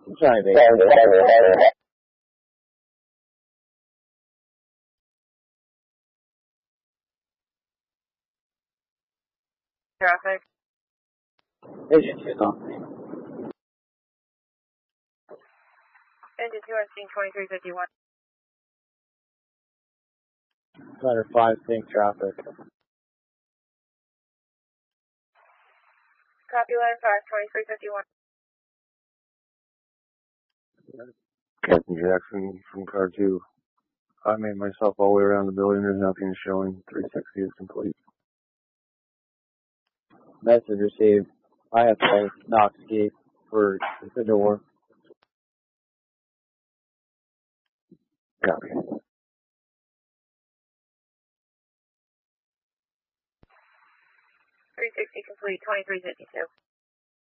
Driving. Traffic. Vision 2 stop. Engine 2 on scene 2351. Glider 5, sync traffic. Copy line 5, 2351. Captain Jackson from Car 2. I made myself all the way around the building. There's nothing showing. 360 is complete. Message received. IFA, knock escape for the door. Copy. 360 complete, 2352.